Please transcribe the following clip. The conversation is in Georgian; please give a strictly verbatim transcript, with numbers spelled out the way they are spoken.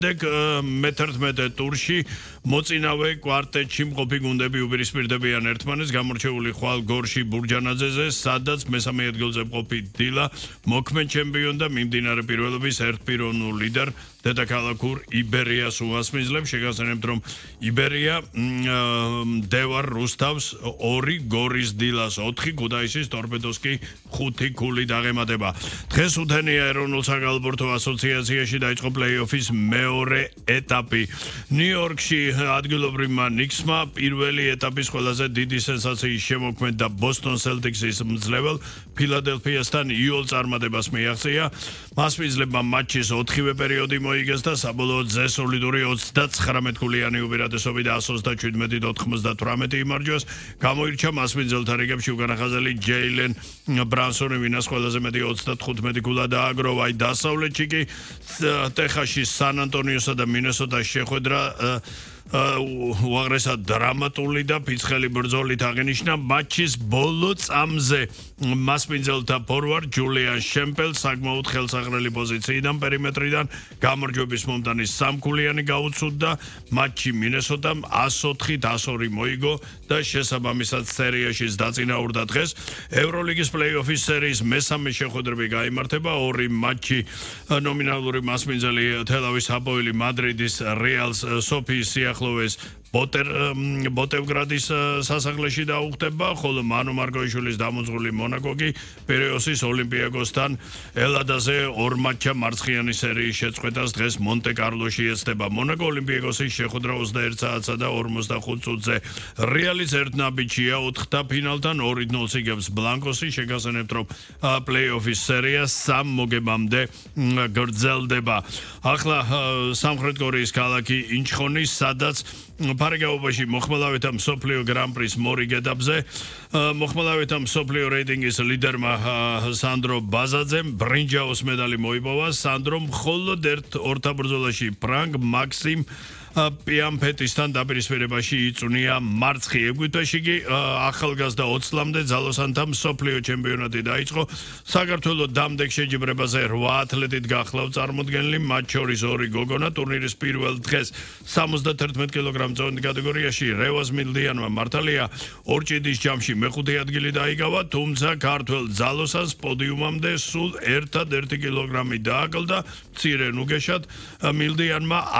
მეთერთმეტე ტურში მოწინავე კვარტეტში მყოფი გუნდები უპირისპირდებიან ერთმანეთს გამორჩეული ხვალ გორში ბურჯანაძეზე, სადაც მესამე ადგილზე მყოფი დილა მოქმედ ჩემპიონ და მიმდინარე პირველობის ერთპიროვნულ ლიდერ დედაქალაქურ იბერიას უასმისლებს. შეგახსენებთ, რომ იბერია დევარ რუსთავს ორი, გორის დილას ოთხი, ქუთაისის ტორპედოს კი ხუთი ქულით აღემატება. დღეს უთენია ეროვნულ საგალბორთო ასოციაციაში დაიწყო პლეი-ოფის მეორე ეტაპი. ნიუ-იორკში ადგილობრივმა ნიქსმა პირველი ეტაპის ყველაზე დიდი სენსაციის შემოქმედა ბოსტონ სელტიქსის მძლევრ ფილადელფიასთან იოლ წარმატებას მიაღწია. მასპინძლებმა მატჩის ოთხივე პერიოდი მოიგეს და საბოლოოდ ზესოლიდური ოცდათხრამეტ ქულიანი უპირატესობით ას ოცდაჩვიდმეტ ოთხმოცდათვრამეტი იმარჯვეს. გამოირჩა მასპინძელთა რიგებში უკანახაზელი ჯეილენ ბრანსონი, ვინაც ყველაზე მეტი ოცდათხუთმეტი ქულა დააგროვა. აი დასავლეთში კი ტეხასში სან ანტონიოსა და მინესოტას შეხვედრა უაღრესად დრამატული და ფიცხელი ბრძოლით აღინიშნა. მატჩის ბოლო წამზე მასპინძელთა ფორვარდ ჯულიან შემპელს საკმაოდ ხელსაყრელი პოზიციიდან პერიმეტრიდან გამარჯვების მომტანი სამქულიანი გაუცუდა. მატჩი მინესოტამ ას ოთხით ას ორი მოიგო და შესაბამისად სერიაში დაწინაურდა. დღეს ევროლიგის პლეი-ოფის სერიის მესამე შეხვედრები გაიმართება. ორი მატჩი ნომინალური მასპინძელი თელავის ჰაპოელი მადრიდის რეალს სოფიის სიახლოვეს ბოტერ ბოტევგრადის სასახლეში დაუხდება, ხოლო მანო მარკოიშვილის დამოწმული მონაკო კი პირეოსის ოლიმპიაკოსთან ელადაზე ორ მატჩა მარცხიანი სერიის შეწყვეტას დღეს მონტე-კარლოში ეცდება. მონაკო ოლიმპიაკოსის შეხვედრა ოცდაერთ საათსა და ორმოცდახუთ წუთზე. რეალის ერთ ნაბიჯია ოთხთა ფინალთან ორ ნულს იგებს ბლანკოსი. შეგახსენებთ, რომ პლეი-ოფის სერია სამ მოგებამდე გრძელდება. ახლა სამხრეთ კორეის ქალაქი ინჩხონი, სადაც ფარეგაობაში მოხმელავეთა მსოფლიო გრან-პრის მორიგ ეტაპზე მოხმელავეთა მსოფლიო რეიტინგის ლიდერმა სანდრო ბაზაძემ ბრინჯაოს медали მოიპოვა. სანდრო მხოლოდ ერთ ორთაბრძოლაში ფრანგ მაქსიმ პიამფეტისთან დაპირისპირებაში იწვნია მარცხი. ეგვიპტეში კი ახალგაზრდა ოცი წლამდე ძალოსანთა მსოფლიო ჩემპიონატი დაიწყო. საქართველოს დამდეგ შეჯიბრებაზე რვა ათლეტით გახლავთ წარმოდგენილი, მათ შორის ორი გოგონა. ტურნირის პირველ დღეს სამოცდათერთმეტ კილოგრამ წონით კატეგორიაში რევაზ მილდიანმა მართალია ორჭიდის ჯამში მეხუთე ადგილი დაიკავა, თუმცა ქართველ ძალოსანს პოდიუმამდე სულ ერთადერთი კილოგრამი დააკლდა. მცირე ნუგეშად მილდიანმა